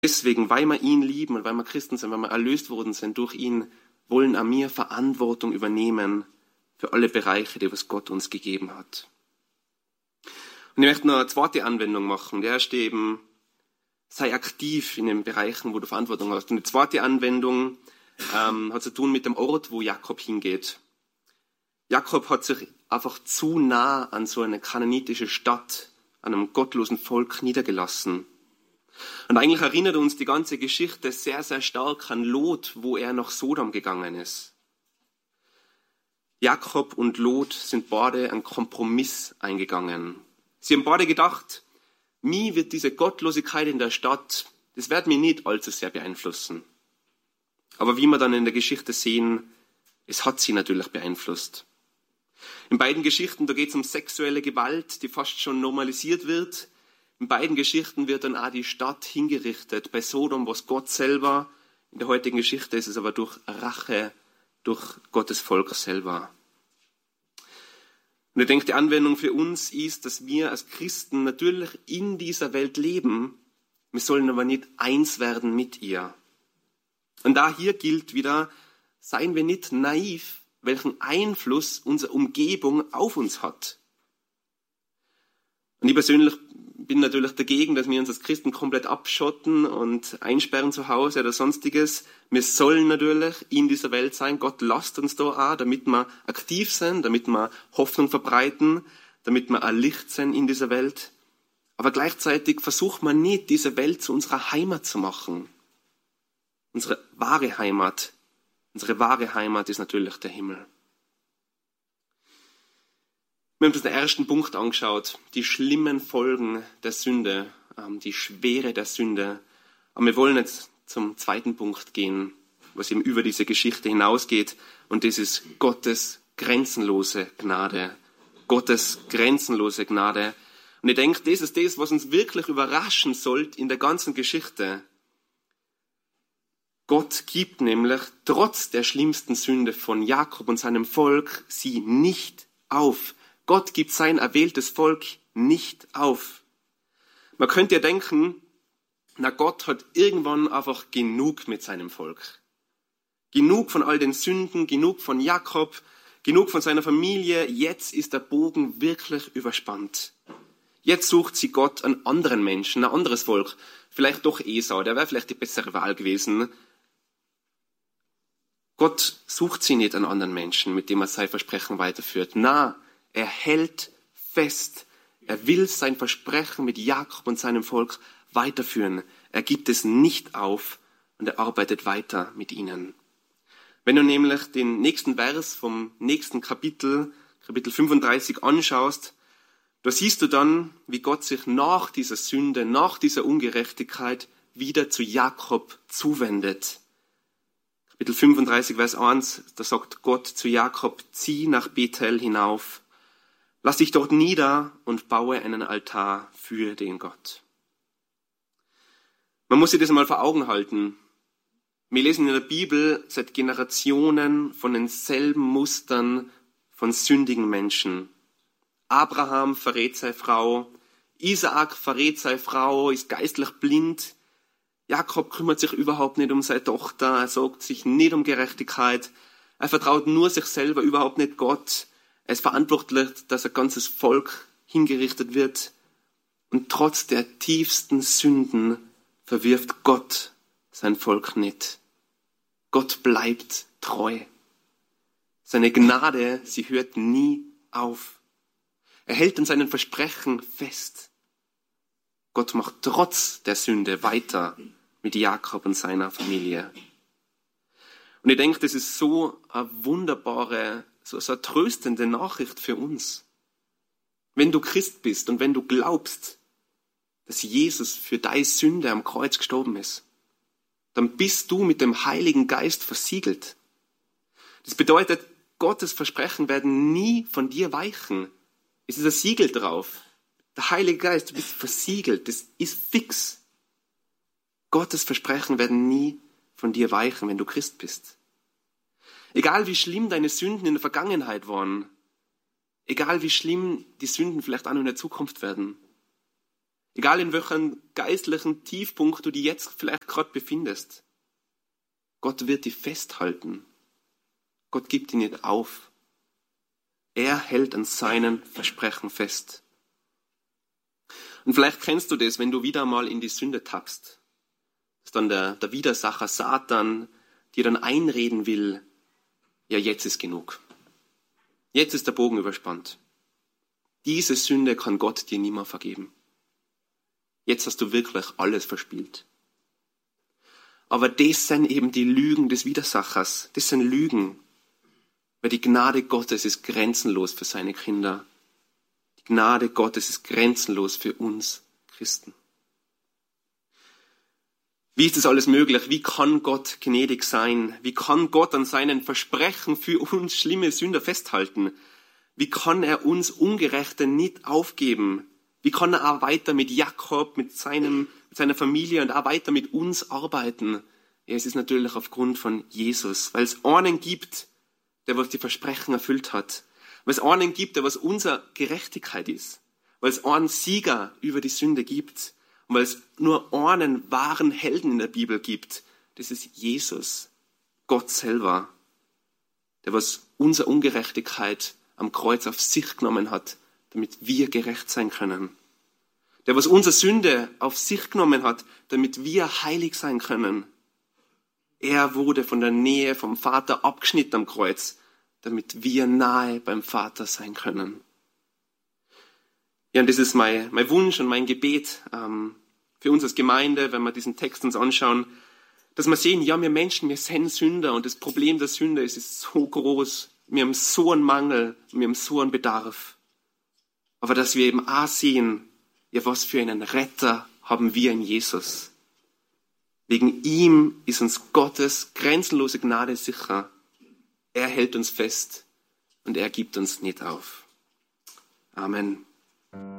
Deswegen, weil wir ihn lieben und weil wir Christen sind, weil wir erlöst worden sind durch ihn, wollen auch wir Verantwortung übernehmen für alle Bereiche, die was Gott uns gegeben hat. Und ich möchte noch eine zweite Anwendung machen. Der ist eben, sei aktiv in den Bereichen, wo du Verantwortung hast. Und die zweite Anwendung hat zu tun mit dem Ort, wo Jakob hingeht. Jakob hat sich einfach zu nah an so eine kanaanitische Stadt, an einem gottlosen Volk niedergelassen. Und eigentlich erinnert uns die ganze Geschichte sehr, sehr stark an Lot, wo er nach Sodom gegangen ist. Jakob und Lot sind beide einen Kompromiss eingegangen. Sie haben beide gedacht, mich wird diese Gottlosigkeit in der Stadt, das wird mich nicht allzu sehr beeinflussen. Aber wie wir dann in der Geschichte sehen, es hat sie natürlich beeinflusst. In beiden Geschichten, da geht es um sexuelle Gewalt, die fast schon normalisiert wird. In beiden Geschichten wird dann auch die Stadt hingerichtet. Bei Sodom war es Gott selber. In der heutigen Geschichte ist es aber durch Rache, durch Gottes Volk selber. Und ich denke, die Anwendung für uns ist, dass wir als Christen natürlich in dieser Welt leben. Wir sollen aber nicht eins werden mit ihr. Und da hier gilt wieder, seien wir nicht naiv, welchen Einfluss unsere Umgebung auf uns hat. Und ich persönlich bin natürlich dagegen, dass wir uns als Christen komplett abschotten und einsperren zu Hause oder sonstiges. Wir sollen natürlich in dieser Welt sein. Gott lasst uns da auch, damit wir aktiv sind, damit wir Hoffnung verbreiten, damit wir ein Licht sind in dieser Welt. Aber gleichzeitig versucht man nicht, diese Welt zu unserer Heimat zu machen. Unsere wahre Heimat ist natürlich der Himmel. Wir haben uns den ersten Punkt angeschaut, die schlimmen Folgen der Sünde, die Schwere der Sünde. Aber wir wollen jetzt zum zweiten Punkt gehen, was eben über diese Geschichte hinausgeht. Und das ist Gottes grenzenlose Gnade. Gottes grenzenlose Gnade. Und ich denke, das ist das, was uns wirklich überraschen sollte in der ganzen Geschichte. Gott gibt nämlich trotz der schlimmsten Sünde von Jakob und seinem Volk sie nicht auf. Gott gibt sein erwähltes Volk nicht auf. Man könnte ja denken, na Gott hat irgendwann einfach genug mit seinem Volk. Genug von all den Sünden, genug von Jakob, genug von seiner Familie. Jetzt ist der Bogen wirklich überspannt. Jetzt sucht sie Gott einen anderen Menschen, ein anderes Volk. Vielleicht doch Esau, der wäre vielleicht die bessere Wahl gewesen. Gott sucht sie nicht an anderen Menschen, mit dem er sein Versprechen weiterführt. Na, er hält fest. Er will sein Versprechen mit Jakob und seinem Volk weiterführen. Er gibt es nicht auf und er arbeitet weiter mit ihnen. Wenn du nämlich den nächsten Vers vom nächsten Kapitel 35 anschaust, da siehst du dann, wie Gott sich nach dieser Sünde, nach dieser Ungerechtigkeit wieder zu Jakob zuwendet. Kapitel 35, Vers 1, da sagt Gott zu Jakob, zieh nach Bethel hinauf, lass dich dort nieder und baue einen Altar für den Gott. Man muss sich das mal vor Augen halten. Wir lesen in der Bibel seit Generationen von denselben Mustern von sündigen Menschen. Abraham verrät seine Frau, Isaak verrät seine Frau, ist geistlich blind. Jakob kümmert sich überhaupt nicht um seine Tochter, er sorgt sich nicht um Gerechtigkeit, er vertraut nur sich selber, überhaupt nicht Gott. Er ist verantwortlich, dass ein ganzes Volk hingerichtet wird. Und trotz der tiefsten Sünden verwirft Gott sein Volk nicht. Gott bleibt treu. Seine Gnade, sie hört nie auf. Er hält an seinen Versprechen fest. Gott macht trotz der Sünde weiter mit Jakob und seiner Familie. Und ich denke, das ist so eine wunderbare, so eine tröstende Nachricht für uns. Wenn du Christ bist und wenn du glaubst, dass Jesus für deine Sünde am Kreuz gestorben ist, dann bist du mit dem Heiligen Geist versiegelt. Das bedeutet, Gottes Versprechen werden nie von dir weichen. Es ist ein Siegel drauf. Der Heilige Geist, du bist versiegelt. Das ist fix. Gottes Versprechen werden nie von dir weichen, wenn du Christ bist. Egal wie schlimm deine Sünden in der Vergangenheit waren, egal wie schlimm die Sünden vielleicht auch noch in der Zukunft werden, Egal in welchem geistlichen Tiefpunkt du dich jetzt vielleicht gerade befindest. Gott wird dich festhalten. Gott gibt dich nicht auf. Er hält an seinen Versprechen fest. Und vielleicht kennst du das, wenn du wieder mal in die Sünde tappst. Dass dann der Widersacher Satan dir dann einreden will, ja, jetzt ist genug. Jetzt ist der Bogen überspannt. Diese Sünde kann Gott dir nie mehr vergeben. Jetzt hast du wirklich alles verspielt. Aber das sind eben die Lügen des Widersachers. Das sind Lügen. Weil die Gnade Gottes ist grenzenlos für seine Kinder. Die Gnade Gottes ist grenzenlos für uns Christen. Wie ist das alles möglich? Wie kann Gott gnädig sein? Wie kann Gott an seinen Versprechen für uns schlimme Sünder festhalten? Wie kann er uns Ungerechte nicht aufgeben? Wie kann er auch weiter mit Jakob, mit seiner Familie und auch weiter mit uns arbeiten? Ja, es ist natürlich aufgrund von Jesus, weil es einen gibt, der was die Versprechen erfüllt hat. Weil es einen gibt, der was unsere Gerechtigkeit ist. Weil es einen Sieger über die Sünde gibt. Und weil es nur einen wahren Helden in der Bibel gibt. Das ist Jesus, Gott selber. Der was unsere Ungerechtigkeit am Kreuz auf sich genommen hat, damit wir gerecht sein können. Der was unsere Sünde auf sich genommen hat, damit wir heilig sein können. Er wurde von der Nähe vom Vater abgeschnitten am Kreuz, damit wir nahe beim Vater sein können. Ja, und das ist mein Wunsch und mein Gebet für uns als Gemeinde, wenn wir diesen Text uns anschauen, dass wir sehen, ja, wir Menschen, wir sind Sünder und das Problem der Sünde ist so groß. Wir haben so einen Mangel, wir haben so einen Bedarf. Aber dass wir eben auch sehen, ja, was für einen Retter haben wir in Jesus. Wegen ihm ist uns Gottes grenzenlose Gnade sicher. Er hält uns fest und er gibt uns nicht auf. Amen.